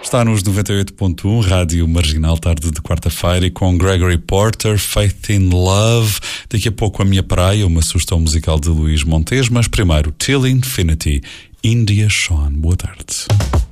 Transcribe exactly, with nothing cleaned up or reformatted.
Está nos noventa e oito ponto um, Rádio Marginal, tarde de quarta-feira, e com Gregory Porter, Faith in Love. Daqui a pouco A Minha Praia, uma sugestão musical de Luís Montes, mas primeiro Till Infinity, India Shawn. Boa tarde.